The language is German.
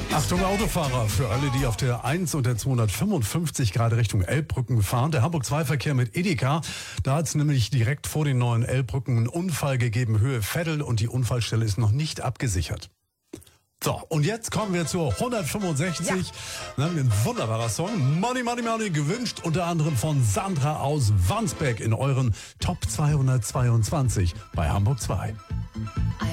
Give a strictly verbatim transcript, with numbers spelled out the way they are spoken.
Achtung Autofahrer, für alle, die auf der eins und der zweihundertfünfundfünfzig gerade Richtung Elbbrücken fahren. Der Hamburg zwei Verkehr mit Edeka, da hat es nämlich direkt vor den neuen Elbbrücken einen Unfall gegeben, Höhe Veddel, und die Unfallstelle ist noch nicht abgesichert. So, und jetzt kommen wir zur hundertfünfundsechzig. Ja. Dann haben wir ein wunderbarer Song, Money, Money, Money, gewünscht unter anderem von Sandra aus Wandsbek in euren Top zweihundertzweiundzwanzig bei Hamburg zwei.